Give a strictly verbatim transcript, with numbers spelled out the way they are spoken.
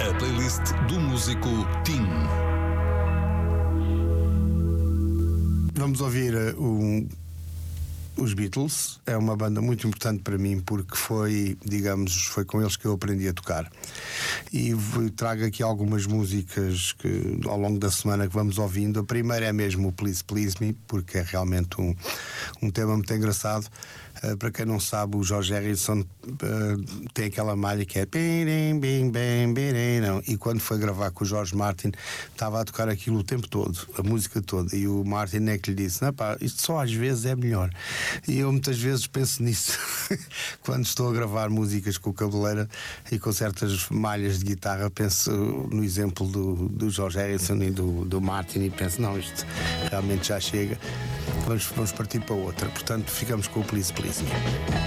A playlist do músico Tim. Vamos ouvir uh, um, os Beatles. É uma banda muito importante para mim porque foi, digamos, foi com eles que eu aprendi a tocar. E trago aqui algumas músicas que ao longo da semana que vamos ouvindo. A primeira é mesmo o Please Please Me, porque é realmente um, um tema muito engraçado. Uh, para quem não sabe, o George Harrison uh, tem aquela malha que é bim, bim, bim, bim, não. E quando foi gravar com o George Martin estava a tocar aquilo o tempo todo, a música toda, e o Martin é que lhe disse: não, pá, isto só às vezes é melhor. E eu muitas vezes penso nisso quando estou a gravar músicas com o Cabeleira e com certas malhas de guitarra, penso no exemplo do, do George Harrison e do, do Martin e penso: não, isto realmente já chega, vamos, vamos partir para outra. Portanto, ficamos com o Please Please Me.